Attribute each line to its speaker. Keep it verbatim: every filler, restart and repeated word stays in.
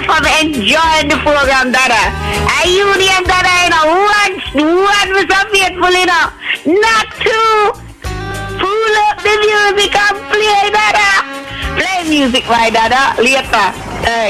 Speaker 1: for enjoying the program, Dada. And you and Dada, you know, one, one was so faithful, you know, not two. Pull up the music and play, Dada. Play music, my Dada, later. Uh,